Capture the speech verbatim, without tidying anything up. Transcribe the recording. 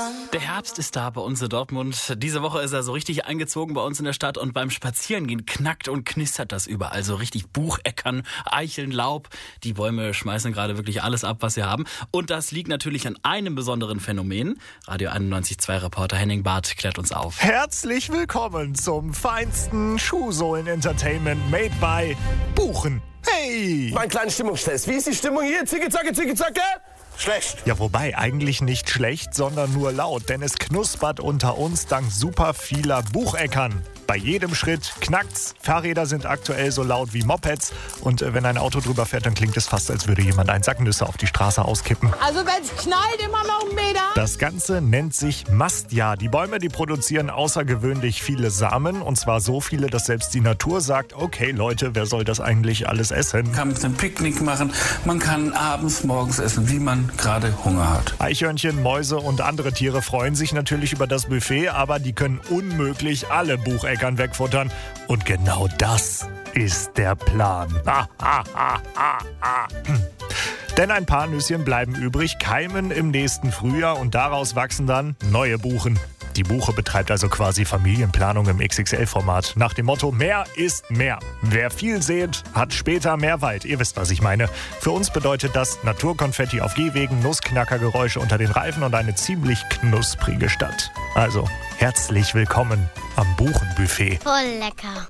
Der Herbst ist da bei uns in Dortmund. Diese Woche ist er so richtig eingezogen bei uns in der Stadt und beim Spazierengehen knackt und knistert das überall. So richtig Bucheckern, Eicheln, Laub. Die Bäume schmeißen gerade wirklich alles ab, was sie haben. Und das liegt natürlich an einem besonderen Phänomen. Radio einundneunzig Komma zwei Reporter Henning Barth klärt uns auf. Herzlich willkommen zum feinsten Schuhsohlen-Entertainment made by Buchen. Hey! Mein kleiner Stimmungstest. Wie ist die Stimmung hier? Zicke, zacke, zicke, zacke? Schlecht. Ja, wobei, eigentlich nicht schlecht, sondern nur laut, denn es knuspert unter uns dank super vieler Bucheckern. Bei jedem Schritt knackt's. Fahrräder sind aktuell so laut wie Mopeds. Und äh, wenn ein Auto drüber fährt, dann klingt es fast, als würde jemand einen Sack Nüsse auf die Straße auskippen. Also wenn's knallt, immer noch einen Meter. Das Ganze nennt sich Mastjahr. Die Bäume, die produzieren außergewöhnlich viele Samen. Und zwar so viele, dass selbst die Natur sagt, okay Leute, wer soll das eigentlich alles essen? Man kann ein Picknick machen, man kann abends, morgens essen, wie man gerade Hunger hat. Eichhörnchen, Mäuse und andere Tiere freuen sich natürlich über das Buffet, aber die können unmöglich alle Bucheckern wegfuttern. Und genau das ist der Plan. Ah, ah, ah, ah, ah. Hm. Denn ein paar Nüsschen bleiben übrig, keimen im nächsten Frühjahr und daraus wachsen dann neue Buchen. Die Buche betreibt also quasi Familienplanung im X X L-Format. Nach dem Motto, mehr ist mehr. Wer viel sät, hat später mehr Wald. Ihr wisst, was ich meine. Für uns bedeutet das Naturkonfetti auf Gehwegen, Nussknackergeräusche unter den Reifen und eine ziemlich knusprige Stadt. Also, herzlich willkommen am Buchenbuffet. Voll lecker.